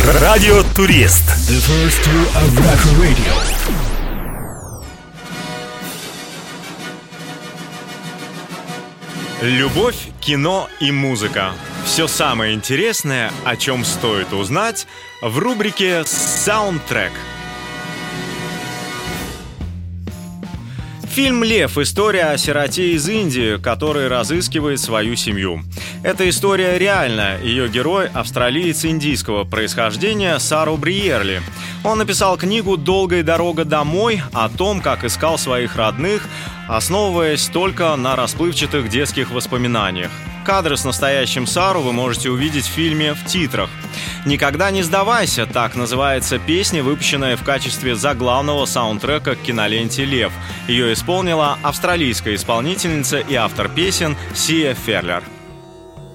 Радио Турист. The first to Africa Radio. Любовь, кино и музыка. Все самое интересное, о чем стоит узнать, в рубрике «Саундтрек». Фильм «Лев» — история о сироте из Индии, который разыскивает свою семью. Эта история реальна. Ее герой — австралиец индийского происхождения Сару Бриерли. Он написал книгу «Долгая дорога домой» о том, как искал своих родных, основываясь только на расплывчатых детских воспоминаниях. Кадры с настоящим Сару вы можете увидеть в фильме в титрах. «Никогда не сдавайся» — так называется песня, выпущенная в качестве заглавного саундтрека к киноленте «Лев». Ее исполнила австралийская исполнительница и автор песен Сия Ферлер.